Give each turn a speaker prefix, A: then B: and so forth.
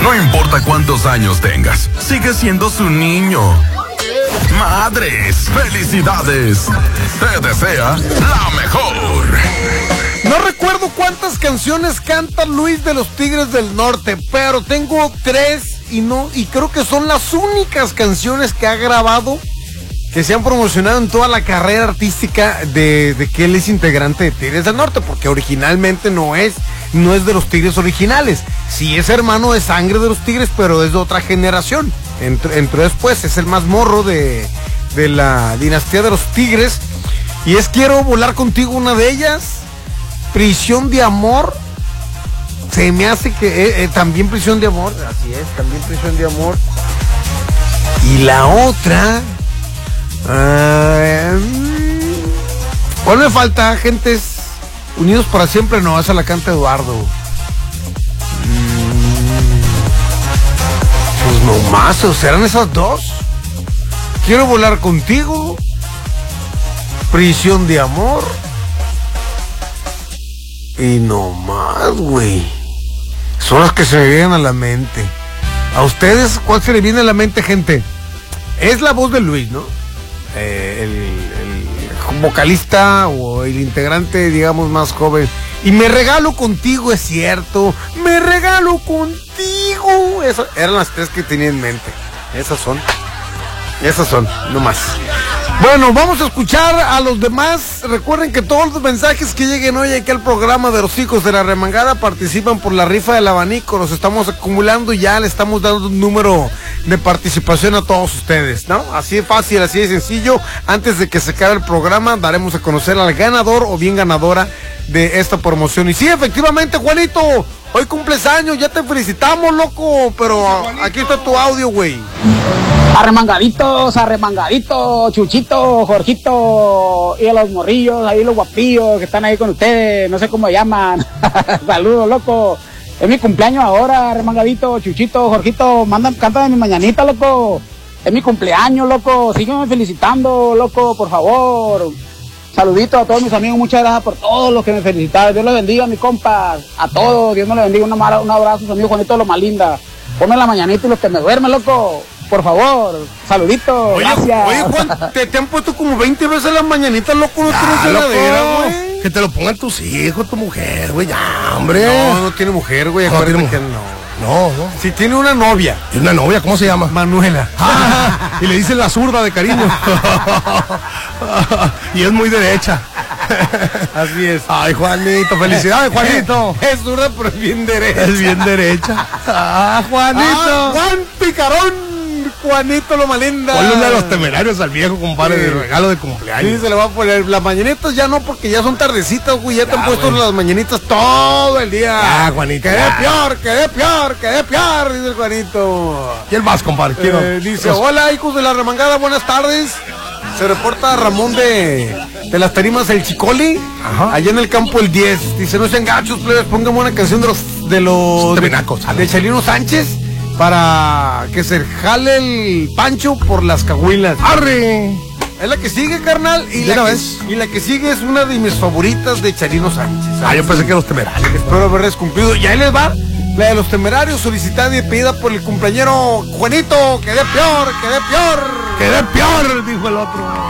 A: No importa cuántos años tengas, sigue siendo su niño. Madres, felicidades. Te desea la mejor.
B: No recuerdo cuántas canciones canta Luis de los Tigres del Norte, pero tengo 3 y creo que son las únicas canciones que ha grabado que se han promocionado en toda la carrera artística de que él es integrante de Tigres del Norte, porque originalmente no es de los Tigres originales. Sí es hermano de sangre de los Tigres, pero es de otra generación. Entró después, es el más morro de la dinastía de los Tigres. Y es Quiero volar contigo, una de ellas. Prisión de amor. Se me hace que también Prisión de amor. Así es, también Prisión de amor. Y la otra... ¿cuál me falta, gentes? Unidos para siempre, no, esa la canta Eduardo. Pues no más, o serán esas dos. Quiero volar contigo. Prisión de amor. Y no más, güey. Son las que se me vienen a la mente. ¿A ustedes cuál se le viene a la mente, gente? Es la voz de Luis, ¿no? El vocalista o el integrante, digamos, más joven. Y me regalo contigo, es cierto. Me regalo contigo. Esas eran las 3 que tenía en mente. Esas son, no más. Bueno, vamos a escuchar a los demás. Recuerden que todos los mensajes que lleguen hoy aquí al programa de los hijos de la remangada participan por la rifa del abanico. Los estamos acumulando y ya le estamos dando un número de participación a todos ustedes, ¿no? Así de fácil, así de sencillo. Antes de que se acabe el programa, daremos a conocer al ganador o bien ganadora de esta promoción. Y sí, efectivamente, Juanito, hoy cumples años, ya te felicitamos, loco. Pero aquí está tu audio, güey.
C: Arremangaditos, Chuchito, Jorgito y a los morrillos, ahí los guapillos que están ahí con ustedes, no sé cómo llaman. Saludos, loco. Es mi cumpleaños ahora, Arremangadito, Chuchito, Jorgito, cántame mi mañanita, loco. Es mi cumpleaños, loco. Sígueme felicitando, loco, por favor. Saluditos a todos mis amigos, muchas gracias por todos los que me felicitaron. Dios les bendiga, mi compa. A todos, Dios me les bendiga. Un abrazo a su amigo Juanito, lo más linda. Ponme la mañanita y los que me duermen, loco. Por favor, saluditos, gracias.
B: Oye, Juan, te han puesto como 20 veces las mañanitas, loco, no tienes heladera, güey.
D: Que te lo pongan tus hijos, tu mujer, güey, ya, hombre.
B: No tiene mujer, güey, acuérdate que no.
D: No.
B: Si tiene una novia.
D: ¿Tiene una novia? ¿Cómo se llama?
B: Manuela.
D: Y le dicen la zurda de cariño. Y es muy derecha.
B: Así es.
D: Ay, Juanito, felicidades, Juanito.
B: Es zurda, pero es bien derecha.
D: Es bien derecha. Juanito.
B: Juan Picarón. Juanito lo malinda.
D: Ponle una de Los Temerarios al viejo, compadre, de regalo de cumpleaños.
B: Sí, se le va a poner las mañanitas, ya no, porque ya son tardecitas, güey, ya te han puesto las mañanitas todo el día.
D: Ah, Juanito.
B: Quedé peor, dice el Juanito.
D: ¿Quién más, compadre?
B: Dice, hola, hijos de la remangada, buenas tardes. Se reporta Ramón de las tarimas El Chicoli. Ajá. Allá en el campo el 10. Dice, no sean gachos, plebes, póngame una canción de Chalino Sánchez para que se jale el Pancho por las cahuilas.
D: ¡Arre!
B: Es la que sigue, carnal. Y la que sigue es una de mis favoritas de Chalino Sánchez.
D: Ah, yo pensé que Los Temerarios.
B: Espero haberles cumplido. Y ahí les va la de Los Temerarios, solicitada y pedida por el cumpleañero Juanito. Quedé peor.
D: Quedé peor, dijo el otro.